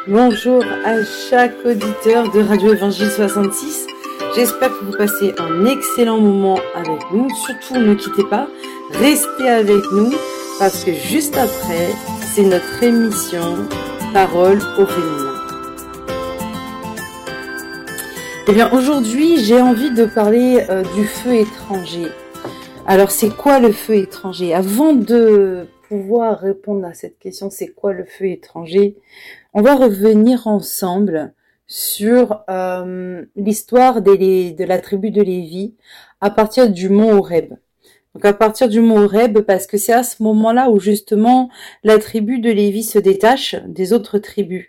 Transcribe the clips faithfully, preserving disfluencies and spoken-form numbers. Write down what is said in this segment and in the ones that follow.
Bonjour à chaque auditeur de Radio Évangile soixante-six. J'espère que vous passez un excellent moment avec nous. Surtout, ne quittez pas, restez avec nous parce que juste après, c'est notre émission Parole au féminin. Eh bien, aujourd'hui, j'ai envie de parler euh, du feu étranger. Alors, c'est quoi le feu étranger? Avant de pouvoir répondre à cette question, c'est quoi le feu étranger? On va revenir ensemble sur euh, l'histoire des, de la tribu de Lévi à partir du mont Horeb. Donc à partir du mont Horeb, parce que c'est à ce moment-là où justement la tribu de Lévi se détache des autres tribus.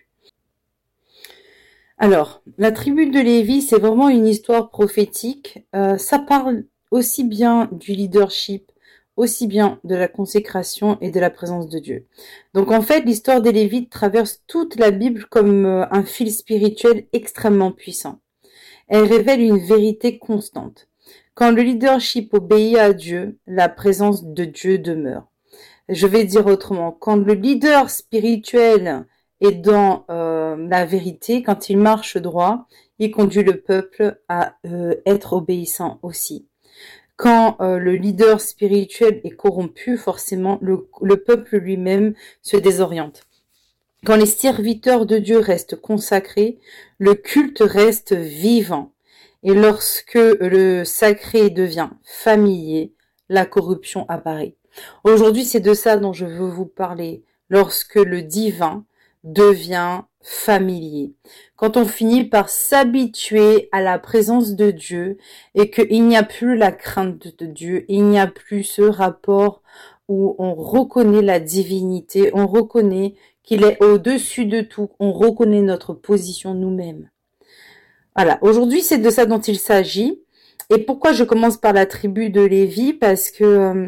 Alors, la tribu de Lévi, c'est vraiment une histoire prophétique. Euh, ça parle aussi bien du leadership, aussi bien de la consécration et de la présence de Dieu. Donc en fait, l'histoire des Lévites traverse toute la Bible comme un fil spirituel extrêmement puissant. Elle révèle une vérité constante. Quand le leadership obéit à Dieu, la présence de Dieu demeure. Je vais dire autrement, quand le leader spirituel est dans euh, la vérité, quand il marche droit, il conduit le peuple à euh, être obéissant aussi. Quand euh, le leader spirituel est corrompu, forcément, le, le peuple lui-même se désoriente. Quand les serviteurs de Dieu restent consacrés, le culte reste vivant. Et lorsque le sacré devient familier, la corruption apparaît. Aujourd'hui, c'est de ça dont je veux vous parler. Lorsque le divin devient familier. Quand on finit par s'habituer à la présence de Dieu et qu'il n'y a plus la crainte de Dieu, il n'y a plus ce rapport où on reconnaît la divinité, on reconnaît qu'il est au-dessus de tout, on reconnaît notre position nous-mêmes. Voilà, aujourd'hui c'est de ça dont il s'agit. Et pourquoi je commence par la tribu de Lévi? Parce que euh,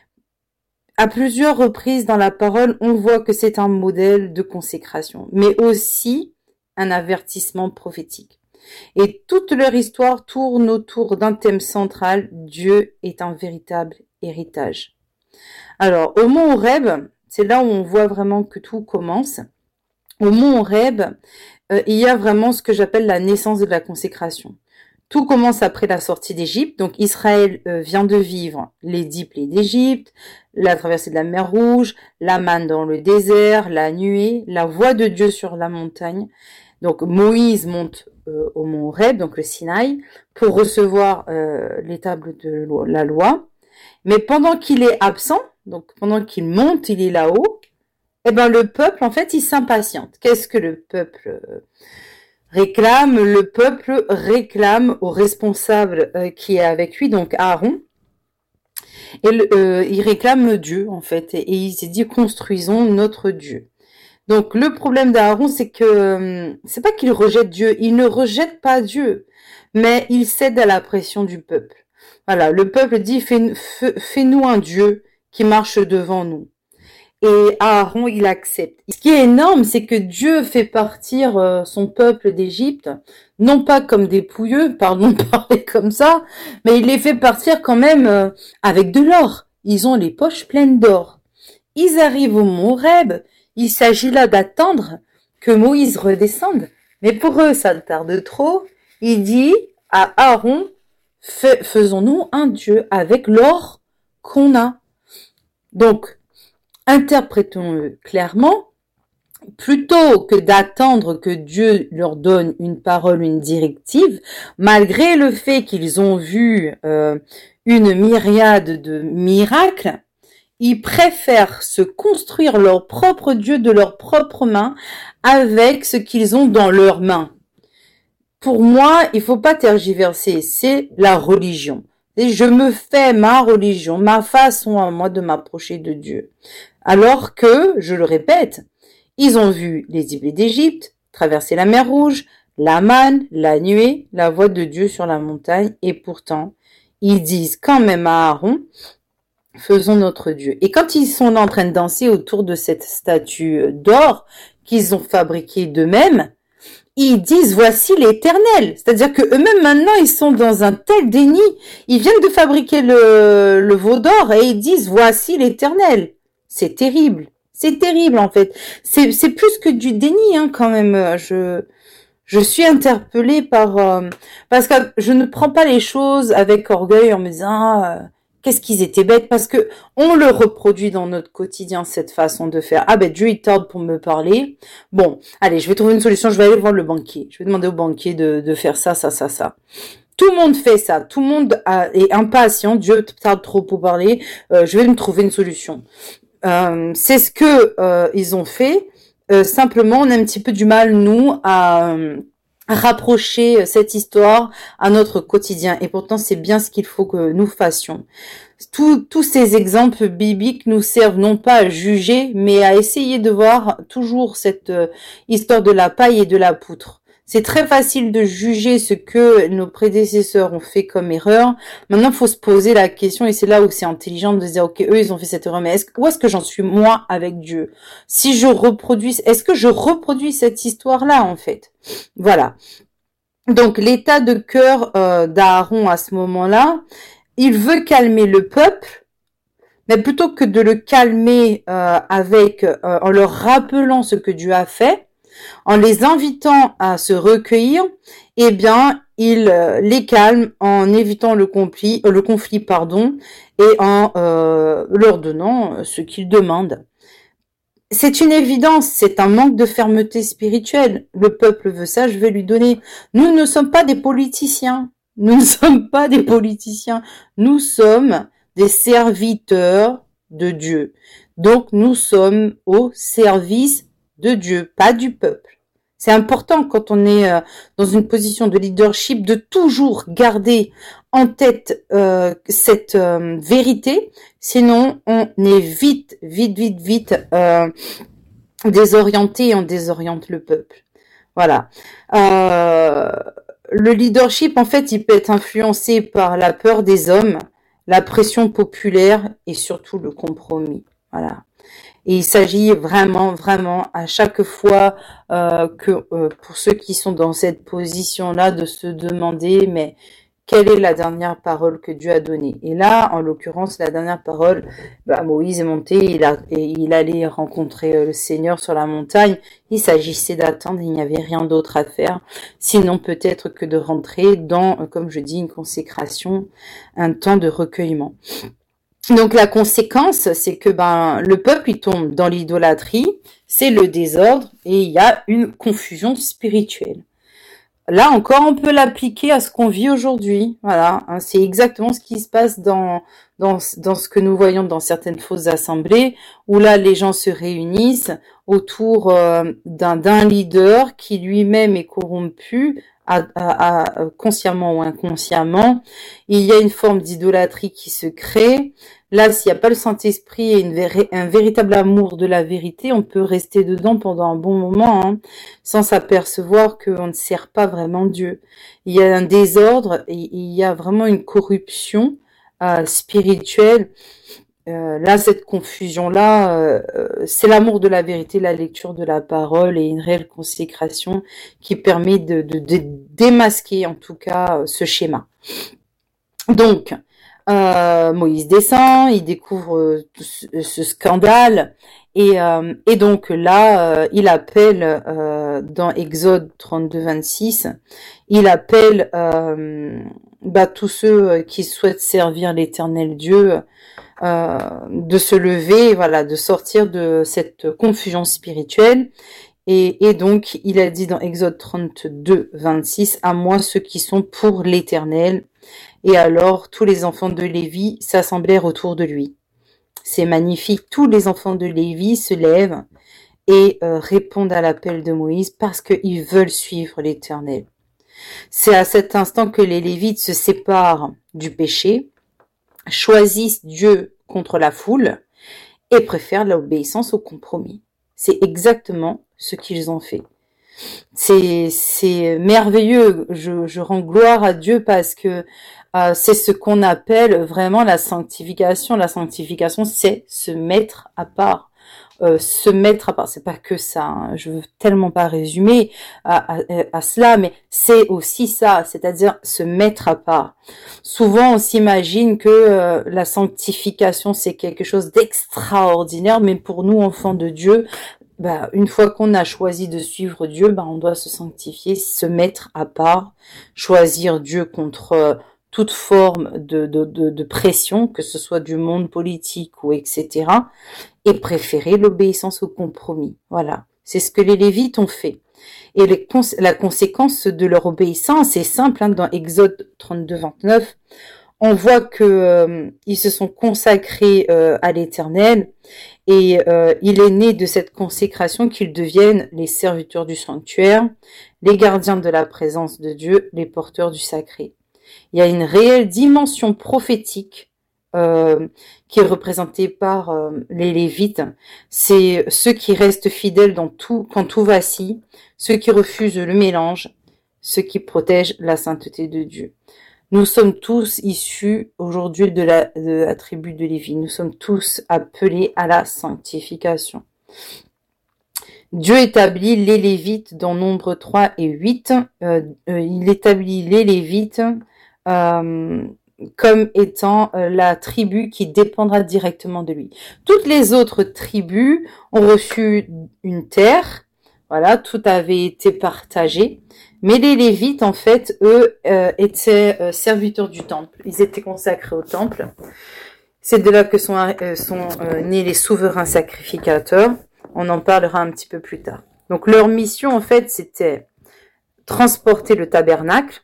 à plusieurs reprises dans la parole, on voit que c'est un modèle de consécration, mais aussi un avertissement prophétique. Et toute leur histoire tourne autour d'un thème central, Dieu est un véritable héritage. Alors, au mont Horeb, c'est là où on voit vraiment que tout commence. Au mont Horeb, euh, il y a vraiment ce que j'appelle la naissance de la consécration. Tout commence après la sortie d'Égypte. Donc Israël euh, vient de vivre les dix plaies d'Égypte, la traversée de la mer Rouge, la manne dans le désert, la nuée, la voix de Dieu sur la montagne. Donc Moïse monte euh, au mont Horeb, donc le Sinaï, pour recevoir euh, les tables de la loi. Mais pendant qu'il est absent, donc pendant qu'il monte, il est là-haut, eh ben le peuple, en fait, il s'impatiente. Qu'est-ce que le peuple euh, réclame? Le peuple réclame au responsable euh, qui est avec lui, donc Aaron, et le, euh, il réclame Dieu en fait, et, et il s'est dit construisons notre Dieu. Donc le problème d'Aaron, c'est que euh, c'est pas qu'il rejette Dieu, il ne rejette pas Dieu, mais il cède à la pression du peuple. Voilà, le peuple dit fais, fais-nous un Dieu qui marche devant nous. Et Aaron, il accepte. Ce qui est énorme, c'est que Dieu fait partir euh, son peuple d'Égypte, non pas comme des pouilleux, pardon de parler comme ça, mais il les fait partir quand même euh, avec de l'or. Ils ont les poches pleines d'or. Ils arrivent au mont Horeb, il s'agit là d'attendre que Moïse redescende, mais pour eux, ça tarde trop. Il dit à Aaron, faisons-nous un Dieu avec l'or qu'on a. Donc, interprétons-le clairement, plutôt que d'attendre que Dieu leur donne une parole, une directive, malgré le fait qu'ils ont vu euh, une myriade de miracles, ils préfèrent se construire leur propre Dieu de leurs propres mains avec ce qu'ils ont dans leurs mains. Pour moi, il faut pas tergiverser, c'est la religion. Et je me fais ma religion, ma façon à moi de m'approcher de Dieu. Alors que, je le répète, ils ont vu les dix plaies d'Égypte, traverser la mer Rouge, la manne, la nuée, la voix de Dieu sur la montagne, et pourtant, ils disent quand même à Aaron, faisons notre Dieu. Et quand ils sont là en train de danser autour de cette statue d'or qu'ils ont fabriquée d'eux-mêmes, ils disent voici l'Éternel. C'est-à-dire que eux-mêmes maintenant ils sont dans un tel déni. Ils viennent de fabriquer le, le veau d'or et ils disent voici l'Éternel. C'est terrible. C'est terrible en fait. C'est c'est plus que du déni hein, quand même. Je je suis interpellée par euh, parce que je ne prends pas les choses avec orgueil en me disant ah, euh, qu'est-ce qu'ils étaient bêtes parce que on le reproduit dans notre quotidien cette façon de faire. Ah ben Dieu il tarde pour me parler. Bon, allez, je vais trouver une solution. Je vais aller voir le banquier. Je vais demander au banquier de de faire ça, ça, ça, ça. Tout le monde fait ça. Tout le monde a, est impatient. Dieu tarde trop pour parler. Euh, je vais me trouver une solution. Euh, c'est ce que euh, ils ont fait. Euh, simplement, on a un petit peu du mal nous à, à rapprocher cette histoire à notre quotidien. Et pourtant, c'est bien ce qu'il faut que nous fassions. Tous, tous ces exemples bibliques nous servent non pas à juger, mais à essayer de voir toujours cette euh, histoire de la paille et de la poutre. C'est très facile de juger ce que nos prédécesseurs ont fait comme erreur. Maintenant, il faut se poser la question, et c'est là où c'est intelligent de se dire, ok, eux, ils ont fait cette erreur, mais est-ce, où est-ce que j'en suis moi avec Dieu? Si je reproduis, est-ce que je reproduis cette histoire-là, en fait? Voilà. Donc, l'état de cœur euh, d'Aaron à ce moment-là, il veut calmer le peuple, mais plutôt que de le calmer euh, avec, euh, en leur rappelant ce que Dieu a fait, en les invitant à se recueillir, eh bien, il euh, les calme en évitant le conflit, euh, le conflit, pardon, et en euh, leur donnant ce qu'ils demandent. C'est une évidence, c'est un manque de fermeté spirituelle. Le peuple veut ça, je vais lui donner. Nous ne sommes pas des politiciens. Nous ne sommes pas des politiciens. Nous sommes des serviteurs de Dieu. Donc, nous sommes au service de Dieu, pas du peuple. C'est important quand on est euh, dans une position de leadership de toujours garder en tête euh, cette euh, vérité, sinon on est vite, vite, vite, vite euh, désorienté et on désoriente le peuple. Voilà. Euh, le leadership, en fait, il peut être influencé par la peur des hommes, la pression populaire et surtout le compromis. Voilà. Et il s'agit vraiment, vraiment, à chaque fois euh, que euh, pour ceux qui sont dans cette position-là, de se demander, mais quelle est la dernière parole que Dieu a donnée? Et là, en l'occurrence, la dernière parole, bah, Moïse est monté, il, a, et il allait rencontrer le Seigneur sur la montagne. Il s'agissait d'attendre, il n'y avait rien d'autre à faire, sinon peut-être que de rentrer dans, comme je dis, une consécration, un temps de recueillement. Donc la conséquence, c'est que ben le peuple il tombe dans l'idolâtrie, c'est le désordre et il y a une confusion spirituelle. Là encore, on peut l'appliquer à ce qu'on vit aujourd'hui. Voilà, hein, c'est exactement ce qui se passe dans dans dans ce que nous voyons dans certaines fausses assemblées où là les gens se réunissent autour euh, d'un d'un leader qui lui-même est corrompu. À, à, à, consciemment ou inconsciemment, il y a une forme d'idolâtrie qui se crée. Là, s'il n'y a pas le Saint-Esprit et une véri- un véritable amour de la vérité, on peut rester dedans pendant un bon moment, hein, sans s'apercevoir qu'on ne sert pas vraiment Dieu. Il y a un désordre et il y a vraiment une corruption euh, spirituelle. Euh, là, cette confusion-là, euh, c'est l'amour de la vérité, la lecture de la parole et une réelle consécration qui permet de, de, de démasquer, en tout cas, ce schéma. Donc, euh, Moïse descend, il découvre euh, ce, ce scandale et, euh, et donc là, euh, il appelle, euh, dans Exode trente-deux vingt-six, il appelle euh, bah, tous ceux qui souhaitent servir l'Éternel Dieu, Euh, de se lever, voilà, de sortir de cette confusion spirituelle. Et, et donc, il a dit dans Exode trente-deux vingt-six, à moi ceux qui sont pour l'Éternel. Et alors, tous les enfants de Lévi s'assemblèrent autour de lui. C'est magnifique. Tous les enfants de Lévi se lèvent et euh, répondent à l'appel de Moïse parce qu'ils veulent suivre l'Éternel. C'est à cet instant que les Lévites se séparent du péché, choisissent Dieu contre la foule et préfèrent l'obéissance au compromis. C'est exactement ce qu'ils ont fait. C'est, c'est merveilleux. Je, je rends gloire à Dieu parce que euh, c'est ce qu'on appelle vraiment la sanctification. La sanctification, c'est se mettre à part. euh, se mettre à part. C'est pas que ça, hein. Je veux tellement pas résumer à, à, à cela, mais c'est aussi ça, c'est-à-dire se mettre à part. Souvent, on s'imagine que euh, la sanctification, c'est quelque chose d'extraordinaire, mais pour nous, enfants de Dieu, bah, une fois qu'on a choisi de suivre Dieu, bah, on doit se sanctifier, se mettre à part, choisir Dieu contre euh, toute forme de, de, de, de pression, que ce soit du monde politique ou et cetera, et préférer l'obéissance au compromis. Voilà, c'est ce que les Lévites ont fait. Et les cons- la conséquence de leur obéissance est simple, hein, dans Exode trente-deux, vingt-neuf, on voit que euh, ils se sont consacrés euh, à l'Éternel, et euh, il est né de cette consécration qu'ils deviennent les serviteurs du sanctuaire, les gardiens de la présence de Dieu, les porteurs du sacré. Il y a une réelle dimension prophétique euh, qui est représentée par euh, les Lévites. C'est ceux qui restent fidèles dans tout, quand tout vacille, ceux qui refusent le mélange, ceux qui protègent la sainteté de Dieu. Nous sommes tous issus aujourd'hui de la, de la tribu de Lévi. Nous sommes tous appelés à la sanctification. Dieu établit les Lévites dans Nombre trois et huit. Euh, euh, il établit les Lévites euh, comme étant euh, la tribu qui dépendra directement de lui. Toutes les autres tribus ont reçu une terre. Voilà, tout avait été partagé. Mais les Lévites, en fait, eux, euh, étaient euh, serviteurs du temple. Ils étaient consacrés au temple. C'est de là que sont, euh, sont euh, nés les souverains sacrificateurs. On en parlera un petit peu plus tard. Donc leur mission, en fait, c'était transporter le tabernacle,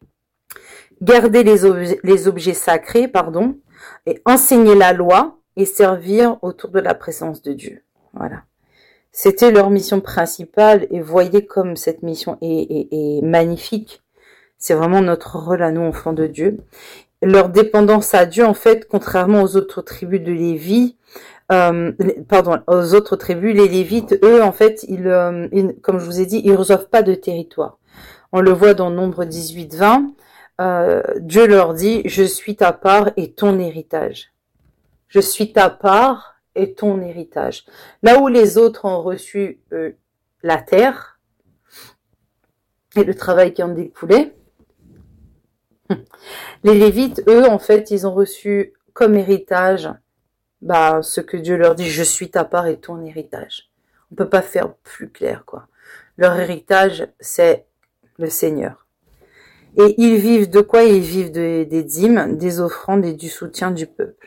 garder les, obje- les objets sacrés, pardon, et enseigner la loi et servir autour de la présence de Dieu. Voilà. C'était leur mission principale, et voyez comme cette mission est, est, est magnifique. C'est vraiment notre rôle à nous, enfants de Dieu. Leur dépendance à Dieu, en fait, contrairement aux autres tribus de Lévi, euh, pardon, aux autres tribus, les Lévites, eux, en fait, ils, euh, ils, comme je vous ai dit, ils reçoivent pas de territoire. On le voit dans Nombre dix-huit vingt. Euh, Dieu leur dit, je suis ta part et ton héritage. Je suis ta part et ton héritage. Là où les autres ont reçu euh, la terre et le travail qui en découlait, les Lévites, eux, en fait, ils ont reçu comme héritage bah, ce que Dieu leur dit, je suis ta part et ton héritage. On peut pas faire plus clair, quoi. Leur héritage, c'est le Seigneur. Et ils vivent de quoi? Ils vivent de, des dîmes, des offrandes et du soutien du peuple.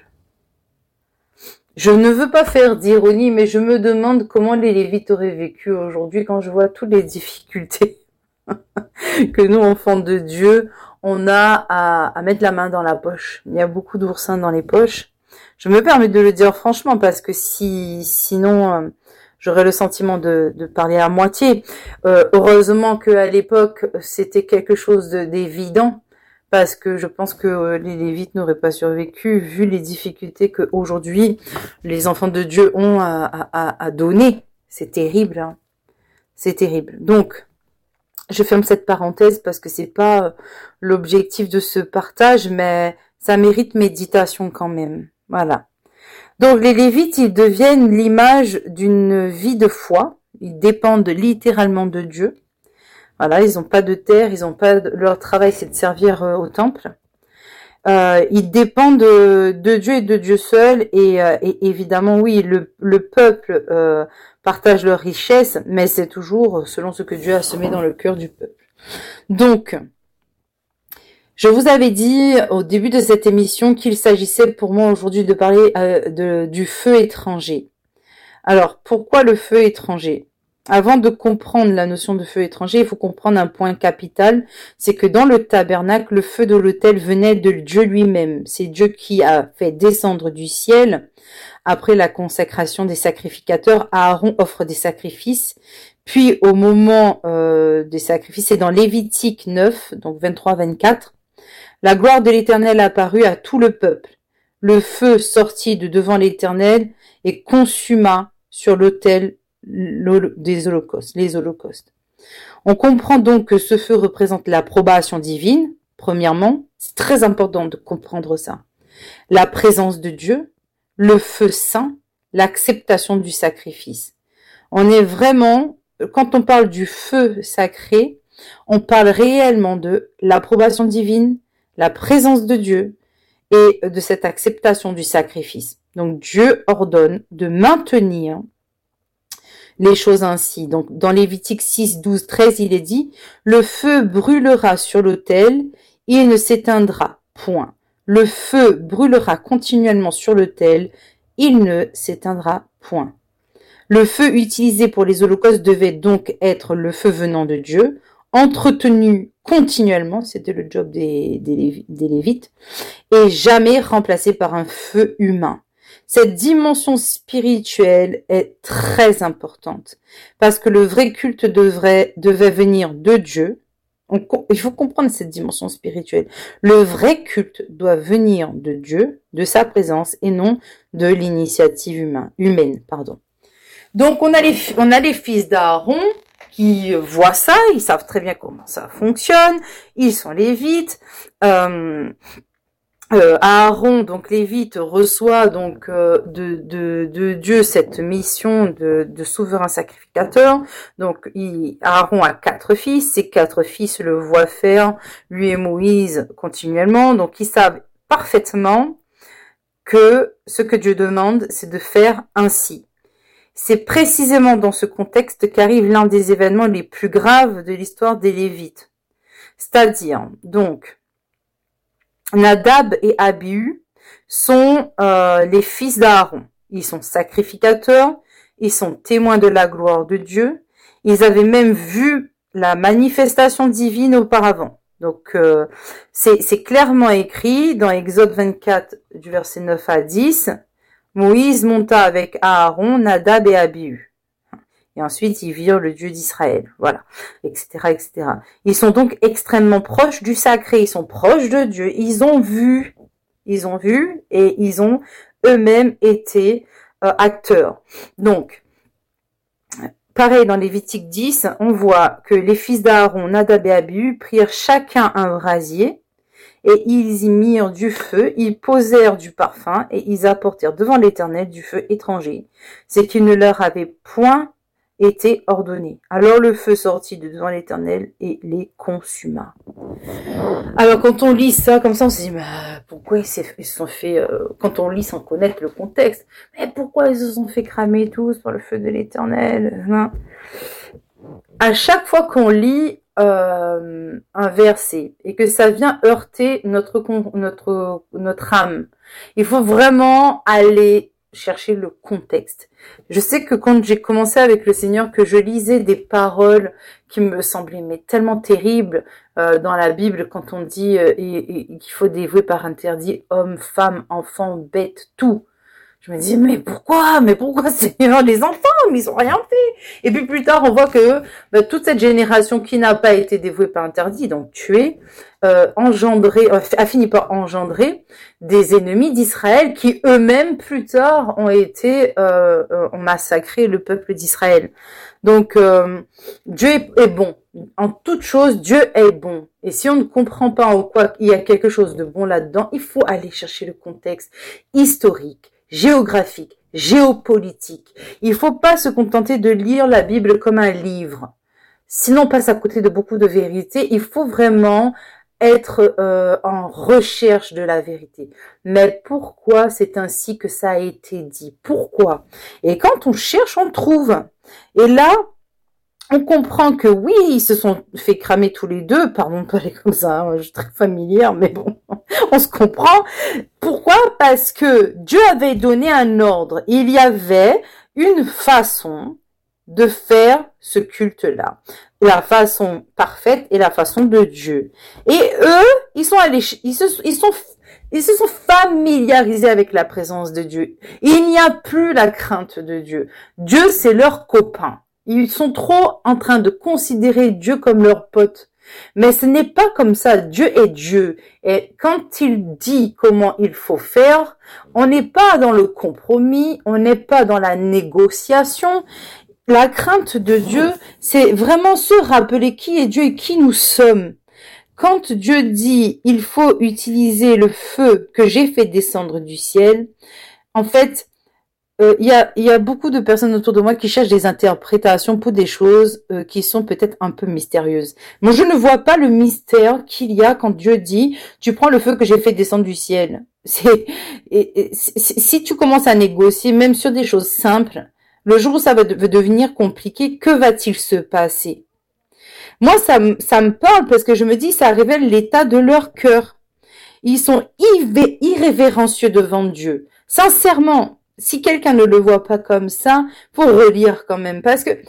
Je ne veux pas faire d'ironie, mais je me demande comment les Lévites auraient vécu aujourd'hui quand je vois toutes les difficultés que nous, enfants de Dieu, on a à, à mettre la main dans la poche. Il y a beaucoup d'oursins dans les poches. Je me permets de le dire franchement parce que si, sinon, euh, j'aurais le sentiment de, de parler à moitié. Euh, heureusement qu'à l'époque, c'était quelque chose de, d'évident. Parce que je pense que euh, les Lévites n'auraient pas survécu vu les difficultés qu'aujourd'hui les enfants de Dieu ont à, à, à donner. C'est terrible, hein. C'est terrible. Donc, je ferme cette parenthèse parce que c'est pas euh, l'objectif de ce partage, mais ça mérite méditation quand même. Voilà. Donc, les Lévites, ils deviennent l'image d'une vie de foi. Ils dépendent littéralement de Dieu. Voilà, ils n'ont pas de terre, ils ont pas de... leur travail, c'est de servir euh, au temple. Euh, ils dépendent de, de Dieu et de Dieu seul, et, euh, et évidemment, oui, le, le peuple euh, partage leurs richesses, mais c'est toujours selon ce que Dieu a semé dans le cœur du peuple. Donc, je vous avais dit au début de cette émission qu'il s'agissait pour moi aujourd'hui de parler euh, de, du feu étranger. Alors, pourquoi le feu étranger ? Avant de comprendre la notion de feu étranger, il faut comprendre un point capital, c'est que dans le tabernacle, le feu de l'autel venait de Dieu lui-même. C'est Dieu qui a fait descendre du ciel. Après la consacration des sacrificateurs, Aaron offre des sacrifices. Puis au moment euh, des sacrifices, c'est dans Lévitique neuf, donc vingt-trois à vingt-quatre, la gloire de l'Éternel apparut à tout le peuple. Le feu sortit de devant l'Éternel et consuma sur l'autel des holocaustes, les holocaustes. On comprend donc que ce feu représente l'approbation divine, premièrement, c'est très important de comprendre ça. La présence de Dieu, le feu saint, l'acceptation du sacrifice. On est vraiment, quand on parle du feu sacré, on parle réellement de l'approbation divine, la présence de Dieu et de cette acceptation du sacrifice. Donc Dieu ordonne de maintenir les choses ainsi. Donc dans Lévitique six, douze, treize, il est dit « Le feu brûlera sur l'autel, il ne s'éteindra point. Le feu brûlera continuellement sur l'autel, il ne s'éteindra point. » Le feu utilisé pour les holocaustes devait donc être le feu venant de Dieu, entretenu continuellement, c'était le job des, des, des Lévites, et jamais remplacé par un feu humain. Cette dimension spirituelle est très importante, parce que le vrai culte devrait, devait venir de Dieu. On, il faut comprendre cette dimension spirituelle. Le vrai culte doit venir de Dieu, de sa présence, et non de l'initiative humaine, humaine, pardon. Donc on a les, on a les fils d'Aaron qui voient ça, ils savent très bien comment ça fonctionne, ils sont lévites. Euh, euh, Aaron, donc lévite, reçoit donc euh, de, de, de Dieu cette mission de, de souverain sacrificateur. Donc il, Aaron a quatre fils, ses quatre fils le voient faire, lui et Moïse continuellement. Donc ils savent parfaitement que ce que Dieu demande, c'est de faire ainsi. C'est précisément dans ce contexte qu'arrive l'un des événements les plus graves de l'histoire des Lévites. C'est-à-dire, donc, Nadab et Abihu sont euh, les fils d'Aaron. Ils sont sacrificateurs, ils sont témoins de la gloire de Dieu. Ils avaient même vu la manifestation divine auparavant. Donc, euh, c'est, c'est clairement écrit dans Exode vingt-quatre, du verset neuf à dix. Moïse monta avec Aaron, Nadab et Abihu. Et ensuite, ils virent le Dieu d'Israël. Voilà, et cetera, et cetera. Ils sont donc extrêmement proches du sacré. Ils sont proches de Dieu. Ils ont vu, ils ont vu et ils ont eux-mêmes été euh, acteurs. Donc, pareil, dans Lévitique dix, on voit que les fils d'Aaron, Nadab et Abihu, prirent chacun un brasier. Et ils y mirent du feu, ils posèrent du parfum, et ils apportèrent devant l'Éternel du feu étranger, c'est qu'il ne leur avait point été ordonné. Alors le feu sortit de devant l'Éternel et les consuma. Alors quand on lit ça comme ça, on se dit, mais pourquoi ils se sont fait, euh, quand on lit sans connaître le contexte, mais pourquoi ils se sont fait cramer tous par le feu de l'Éternel, hein? À chaque fois qu'on lit Euh, un verset et que ça vient heurter notre notre notre âme, il faut vraiment aller chercher le contexte. Je sais que quand j'ai commencé avec le Seigneur, que je lisais des paroles qui me semblaient mais tellement terribles euh, dans la Bible, quand on dit euh, et, et, qu'il faut dévouer par interdit hommes, femmes, enfants, bêtes, tout. Je me dis, mais pourquoi? Mais pourquoi Seigneur, les enfants? Mais ils ont rien fait. Et puis plus tard, on voit que bah, toute cette génération qui n'a pas été dévouée par interdit, donc tuée, euh, engendré, euh, a fini par engendrer des ennemis d'Israël qui eux-mêmes plus tard ont été, euh, euh, ont massacré le peuple d'Israël. Donc euh, Dieu est, est bon. En toute chose, Dieu est bon. Et si on ne comprend pas en quoi il y a quelque chose de bon là-dedans, il faut aller chercher le contexte historique, géographique, géopolitique. Il faut pas se contenter de lire la Bible comme un livre. Sinon, on passe à côté de beaucoup de vérités. Il faut vraiment être euh, en recherche de la vérité. Mais pourquoi c'est ainsi que ça a été dit? Pourquoi? Et quand on cherche, on trouve. Et là, on comprend que oui, ils se sont fait cramer tous les deux. Pardon de parler comme ça, hein, je suis très familière, mais bon, on se comprend. Pourquoi? Parce que Dieu avait donné un ordre. Il y avait une façon de faire ce culte-là. La façon parfaite et la façon de Dieu. Et eux, ils sont allés, ils se, ils sont, ils se sont familiarisés avec la présence de Dieu. Il n'y a plus la crainte de Dieu. Dieu, c'est leur copain. Ils sont trop en train de considérer Dieu comme leur pote. Mais ce n'est pas comme ça. Dieu est Dieu. Et quand il dit comment il faut faire, on n'est pas dans le compromis, on n'est pas dans la négociation. La crainte de Dieu, c'est vraiment se rappeler qui est Dieu et qui nous sommes. Quand Dieu dit il faut utiliser le feu que j'ai fait descendre du ciel, en fait, euh, il y a, il y a beaucoup de personnes autour de moi qui cherchent des interprétations pour des choses euh, qui sont peut-être un peu mystérieuses. Moi, je ne vois pas le mystère qu'il y a quand Dieu dit, tu prends le feu que j'ai fait descendre du ciel. C'est, et, et, si si tu commences à négocier, même sur des choses simples, le jour où ça va de- va devenir compliqué, que va-t-il se passer? Moi, ça, me- ça me parle parce que je me dis, ça révèle l'état de leur cœur. Ils sont irré- irrévérencieux devant Dieu. Sincèrement, si quelqu'un ne le voit pas comme ça, faut relire quand même. Parce que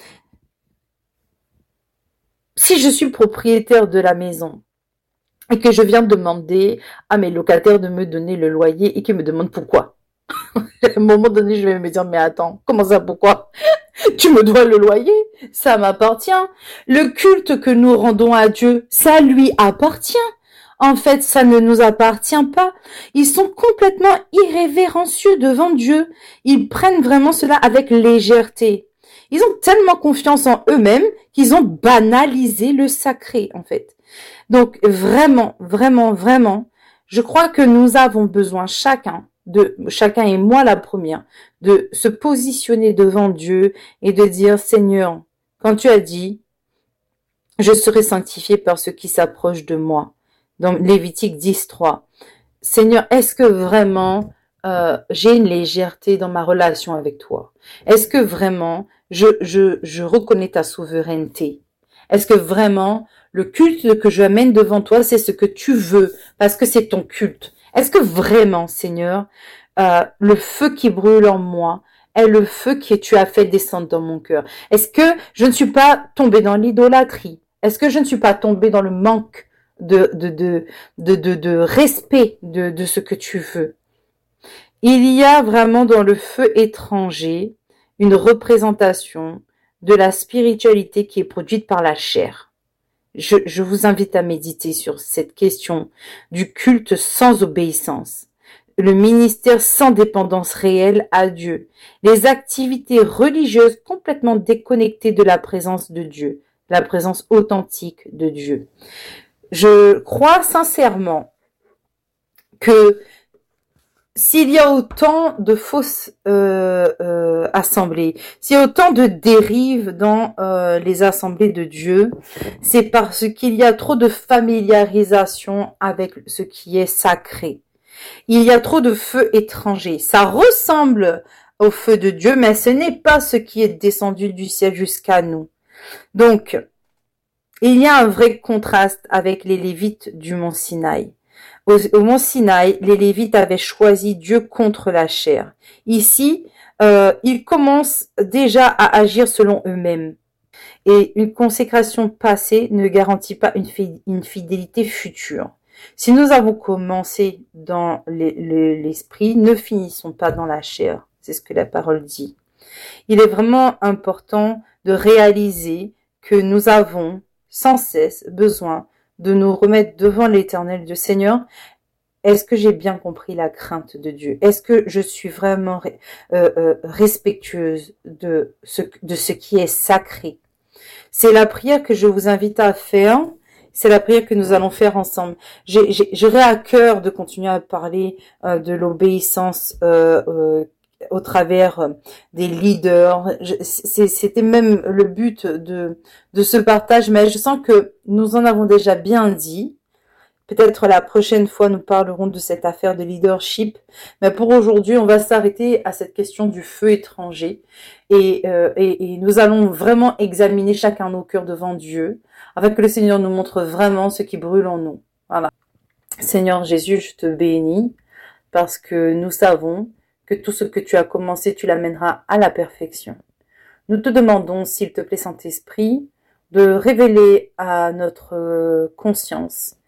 si je suis propriétaire de la maison et que je viens demander à mes locataires de me donner le loyer et qu'ils me demandent pourquoi, à un moment donné, je vais me dire, mais attends, comment ça, pourquoi? Tu me dois le loyer, ça m'appartient. Le culte que nous rendons à Dieu, ça lui appartient. En fait, ça ne nous appartient pas. Ils sont complètement irrévérencieux devant Dieu. Ils prennent vraiment cela avec légèreté. Ils ont tellement confiance en eux-mêmes qu'ils ont banalisé le sacré, en fait. Donc, vraiment, vraiment, vraiment, je crois que nous avons besoin chacun, de chacun et moi la première, de se positionner devant Dieu et de dire, Seigneur, quand tu as dit, je serai sanctifié par ceux qui s'approchent de moi. Dans Lévitique dix, trois. Seigneur, est-ce que vraiment euh, j'ai une légèreté dans ma relation avec toi? Est-ce que vraiment je, je, je reconnais ta souveraineté? Est-ce que vraiment le culte que je amène devant toi, c'est ce que tu veux parce que c'est ton culte? Est-ce que vraiment, Seigneur, euh, le feu qui brûle en moi est le feu que tu as fait descendre dans mon cœur? Est-ce que je ne suis pas tombée dans l'idolâtrie? Est-ce que je ne suis pas tombée dans le manque de, de, de, de, de, de respect de, de ce que tu veux? Il y a vraiment dans le feu étranger une représentation de la spiritualité qui est produite par la chair. Je, je vous invite à méditer sur cette question du culte sans obéissance, le ministère sans dépendance réelle à Dieu, les activités religieuses complètement déconnectées de la présence de Dieu, la présence authentique de Dieu. Je crois sincèrement que s'il y a autant de fausses euh, euh, assemblées, s'il y a autant de dérives dans euh, les assemblées de Dieu, c'est parce qu'il y a trop de familiarisation avec ce qui est sacré. Il y a trop de feu étranger. Ça ressemble au feu de Dieu, mais ce n'est pas ce qui est descendu du ciel jusqu'à nous. Donc, il y a un vrai contraste avec les Lévites du mont Sinaï. Au, au mont Sinaï, les Lévites avaient choisi Dieu contre la chair. Ici, euh, ils commencent déjà à agir selon eux-mêmes. Et une consécration passée ne garantit pas une, fi- une fidélité future. Si nous avons commencé dans l'esprit, ne finissons pas dans la chair. C'est ce que la parole dit. Il est vraiment important de réaliser que nous avons sans cesse besoin de nous remettre devant l'Éternel Dieu. Seigneur, est-ce que j'ai bien compris la crainte de Dieu? Est-ce que je suis vraiment euh, euh, respectueuse de ce, de ce qui est sacré? C'est la prière que je vous invite à faire. C'est la prière que nous allons faire ensemble. J'aurais à cœur de continuer à parler euh, de l'obéissance euh, euh, au travers des leaders. C'était même le but de, de ce partage, mais je sens que nous en avons déjà bien dit. Peut-être la prochaine fois, nous parlerons de cette affaire de leadership. Mais pour aujourd'hui, on va s'arrêter à cette question du feu étranger. Et, euh, et, et nous allons vraiment examiner chacun nos cœurs devant Dieu, afin que le Seigneur nous montre vraiment ce qui brûle en nous. Voilà. Seigneur Jésus, je te bénis, parce que nous savons que tout ce que tu as commencé, tu l'amèneras à la perfection. Nous te demandons, s'il te plaît, Saint-Esprit, de révéler à notre conscience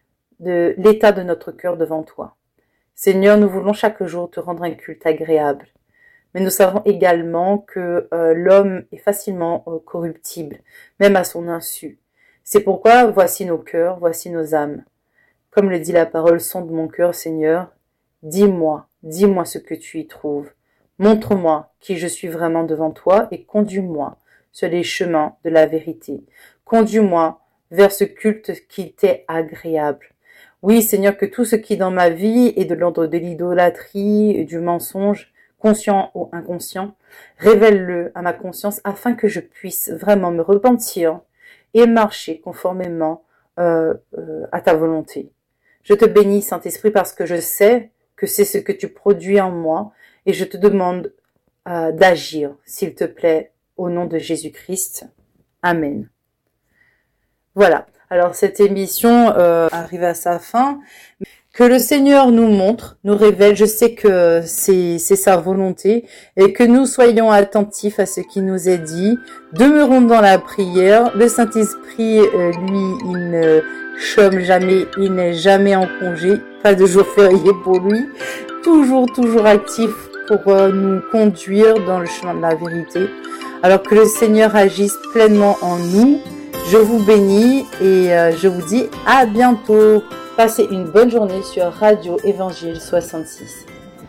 de l'état de notre cœur devant toi. Seigneur, nous voulons chaque jour te rendre un culte agréable. Mais nous savons également que euh, l'homme est facilement euh, corruptible, même à son insu. C'est pourquoi voici nos cœurs, voici nos âmes. Comme le dit la parole, sonde mon cœur, Seigneur. Dis-moi, dis-moi ce que tu y trouves. Montre-moi qui je suis vraiment devant toi et conduis-moi sur les chemins de la vérité. Conduis-moi vers ce culte qui t'est agréable. Oui, Seigneur, que tout ce qui dans ma vie est de l'ordre de l'idolâtrie et du mensonge, conscient ou inconscient. Révèle-le à ma conscience afin que je puisse vraiment me repentir et marcher conformément euh, euh, à ta volonté. Je te bénis, Saint-Esprit, parce que je sais que c'est ce que tu produis en moi et je te demande euh, d'agir, s'il te plaît, au nom de Jésus-Christ. Amen. Voilà. Alors cette émission euh, arrive à sa fin. Que le Seigneur nous montre, nous révèle, je sais que c'est, c'est sa volonté, et que nous soyons attentifs à ce qui nous est dit, demeurons dans la prière. Le Saint-Esprit, euh, lui, il ne chôme jamais, il n'est jamais en congé, pas de jour férié pour lui, toujours, toujours actif pour euh, nous conduire dans le chemin de la vérité. Alors que le Seigneur agisse pleinement en nous, je vous bénis et euh, je vous dis à bientôt. Passez une bonne journée sur Radio Évangile soixante-six.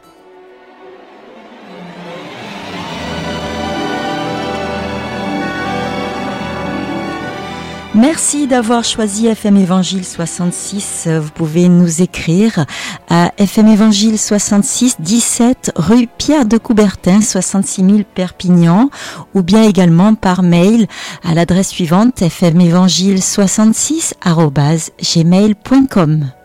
Merci d'avoir choisi F M Évangile soixante-six. Vous pouvez nous écrire à F M Évangile soixante-six, dix-sept rue Pierre de Coubertin, soixante-six mille Perpignan, ou bien également par mail à l'adresse suivante f m évangile soixante-six arobase gmail point com.